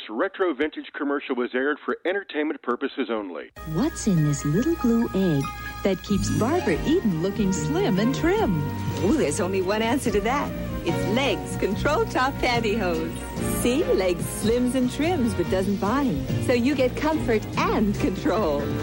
retro vintage commercial was aired for entertainment purposes only. What's in this little glue egg that keeps Barbara Eden looking slim and trim? Oh, there's only one answer to that. It's Legs Control Top Pantyhose. See? Legs slims and trims but doesn't bind. So you get comfort and control.